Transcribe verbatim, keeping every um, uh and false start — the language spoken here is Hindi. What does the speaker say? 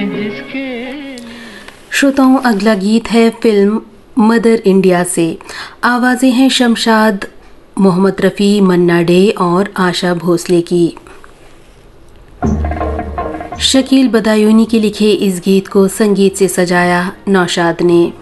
श्रोताओं, अगला गीत है फिल्म मदर इंडिया से। आवाजें हैं शमशाद, मोहम्मद रफ़ी, मन्ना डे और आशा भोसले की। शकील बदायूनी के लिखे इस गीत को संगीत से सजाया नौशाद ने।